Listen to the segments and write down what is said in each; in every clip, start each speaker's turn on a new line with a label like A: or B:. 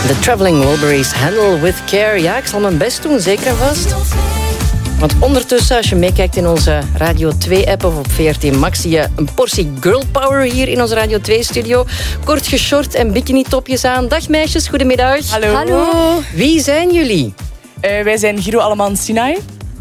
A: The Traveling Wilburys, Handle with Care. Ja, ik zal mijn best doen, zeker en vast. Want ondertussen, als je meekijkt in onze Radio 2-app of op VRT Max, zie je een portie girl power hier in onze Radio 2-studio. Kort geshort en bikini-topjes aan. Dag meisjes, goedemiddag.
B: Hallo.
C: Hallo.
A: Wie zijn jullie?
B: Wij zijn Giro Alleman Sinai.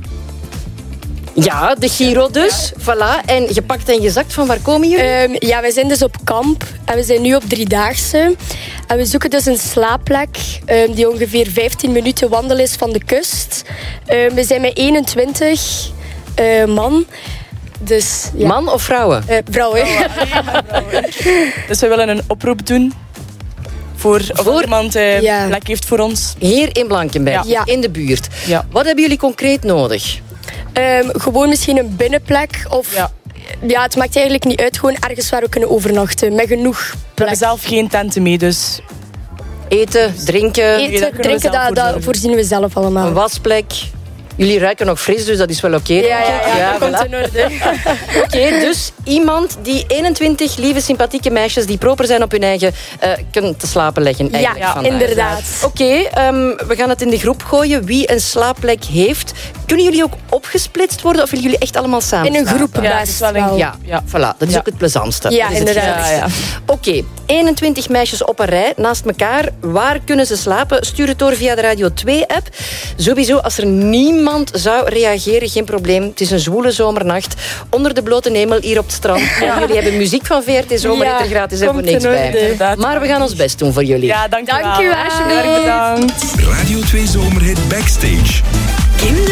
A: Ja, de Giro dus. Voilà. En gepakt en gezakt, van waar komen jullie?
C: Ja, wij zijn dus op kamp en we zijn nu op 3-daagse. En we zoeken dus een slaapplek die ongeveer 15 minuten wandelen is van de kust. We zijn met 21 man. Dus, ja.
A: Man of vrouwen?
C: Vrouwen.
B: Dus we willen een oproep doen voor iemand plek heeft voor ons.
A: Hier in Blankenberg,
C: Ja.
A: in de buurt.
B: Ja.
A: Wat hebben jullie concreet nodig?
C: Gewoon misschien een binnenplek. Of ja, het maakt eigenlijk niet uit. Gewoon ergens waar we kunnen overnachten. Met genoeg
B: We
C: plek.
B: hebben zelf geen tenten mee, dus
A: Eten, drinken,
B: daar
C: Eten,
B: kunnen we
C: drinken,
B: zelf voor
C: dat
B: zorgen.
C: voorzien we zelf allemaal.
A: een wasplek. Jullie ruiken nog fris, dus dat is wel oké.
C: Ja, dat komt
A: voilà.
C: in orde.
A: Oké, dus iemand die 21 lieve, sympathieke meisjes die proper zijn op hun eigen kunnen te slapen leggen. Eigenlijk
C: Ja,
A: vandaag.
C: inderdaad.
A: Oké, we gaan het in de groep gooien. Wie een slaapplek heeft. Kunnen jullie ook opgesplitst worden of willen jullie echt allemaal samen
C: In een
A: slapen?
C: groep
B: Ja, het
C: best
B: is wel een-
C: wel.
A: Ja, voilà. Dat is ook het plezantste.
C: Ja,
A: Dat is het
C: inderdaad.
A: gezelligste. Oké, 21 meisjes op een rij naast elkaar. Waar kunnen ze slapen? Stuur het door via de Radio 2-app. Sowieso, als er niemand zou reageren, geen probleem. Het is een zwoele zomernacht. Onder de blote hemel hier op het strand. En jullie hebben muziek van VRT Zomer
C: Ja,
A: er gratis en voor
C: komt
A: niks
C: in
A: bij.
C: orde.
B: Inderdaad.
A: Maar we gaan ons best doen voor jullie.
B: Ja, dank u wel.
C: Dank u wel.
B: Alsjeblieft. Bedankt.
D: Radio 2 Zomerhit Backstage.